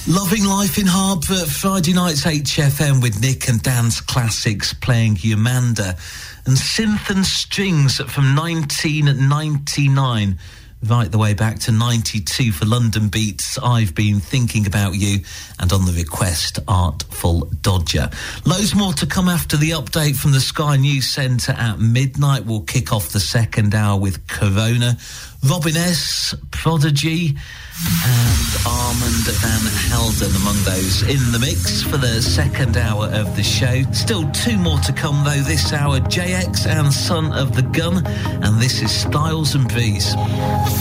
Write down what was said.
Loving life in Hartford, Friday nights HFM with Nick and Dan's Classics playing Yamanda and Synth and Strings from 1999 right the way back to 92 for London Beats. I've been thinking about you, and on the request, Artful Dodger. Loads more to come after the update from the Sky News Centre at midnight. We'll kick off the second hour with Corona, Robin S, Prodigy and Armand Van Helden among those in the mix for the second hour of the show. Still two more to come though this hour, JX and Son of the Gun, and this is Styles and Breeze.